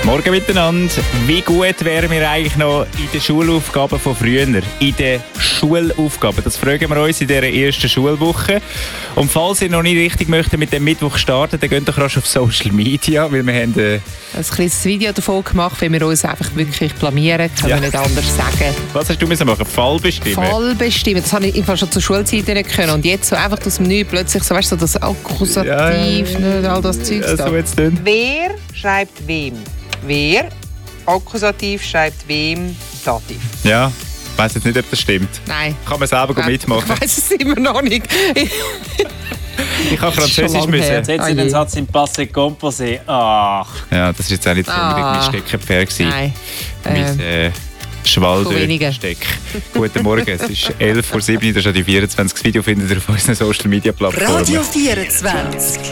Morgen miteinander. Wie gut wären wir eigentlich noch in den Schulaufgaben von früher? In den Schulaufgaben. Das fragen wir uns in dieser ersten Schulwoche. Und falls ihr noch nicht richtig möchtet mit dem Mittwoch starten, dann geht doch rasch auf Social Media, weil wir haben ein kleines Video davon gemacht, wenn wir uns einfach wirklich blamieren, kann man nicht anders sagen. Was hast du machen? Fall bestimmen? Fall bestimmen. Das habe ich einfach schon zur Schulzeit nicht können. Und jetzt so einfach aus dem Nichts plötzlich so, weißt du, das Akkusativ, all das Zeug. Ja, so jetzt dann. Wer schreibt wem? Wer, Akkusativ, schreibt wem, Dativ. Ja, ich weiss jetzt nicht, ob das stimmt. Nein. Kann man selber mitmachen? Ich weiss es immer noch nicht. Ich habe Französisch müssen. Jetzt hat sie den Satz im Passé Composé. Ach. Ja, das war jetzt auch nicht unbedingt mein Steckenpferd. Nein. Mein Schwalder-Steck. Guten Morgen, es ist 11:07 Uhr, das ist ja die 24. Video, findet ihr auf unseren Social Media Plattformen. Radio 24.